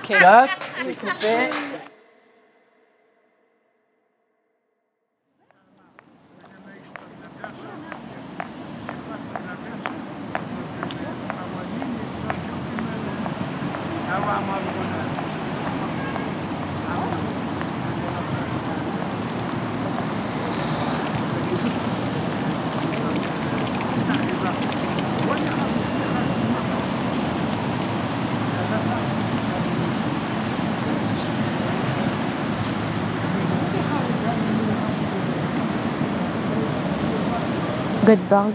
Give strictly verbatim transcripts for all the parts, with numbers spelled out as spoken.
quatre, coupé. Göteborg,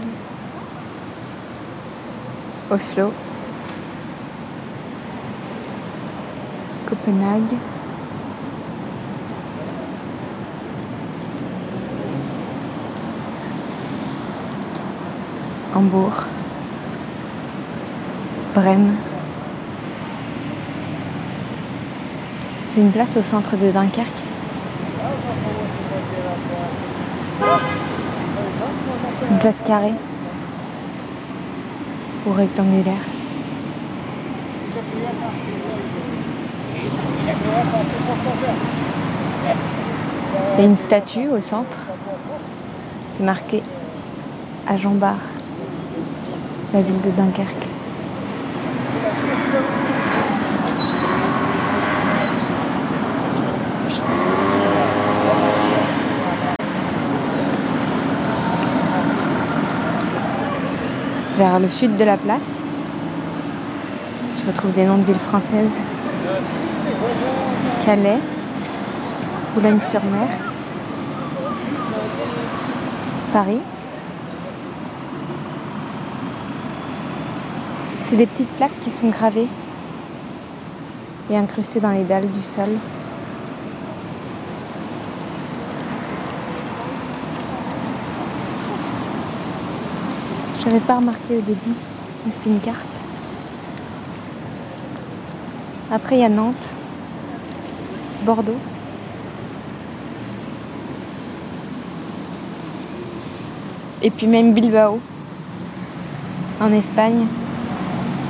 Oslo, Copenhague, Hambourg, Brême. C'est une place au centre de Dunkerque. Une place carrée ou rectangulaire. Il y a une statue au centre. C'est marqué à Jean Bart, la ville de Dunkerque. Vers le sud de la place, je retrouve des noms de villes françaises. Calais, Boulogne-sur-Mer, Paris. C'est des petites plaques qui sont gravées et incrustées dans les dalles du sol. Je n'avais pas remarqué au début, mais c'est une carte. Après, il y a Nantes, Bordeaux. Et puis même Bilbao, en Espagne.